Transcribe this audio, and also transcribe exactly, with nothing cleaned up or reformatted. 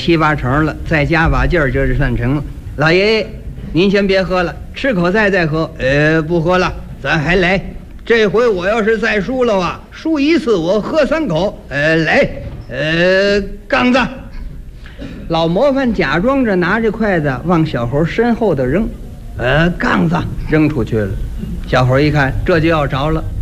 七八成了，再加把劲儿就是算成了。老爷爷，您先别喝了，吃口菜再喝。呃，不喝了，咱还来。这回我要是再输了啊，输一次我喝三口。呃，来，呃，杠子。老模范假装着拿着筷子往小猴身后的扔，呃，杠子扔出去了。小猴一看，这就要着了。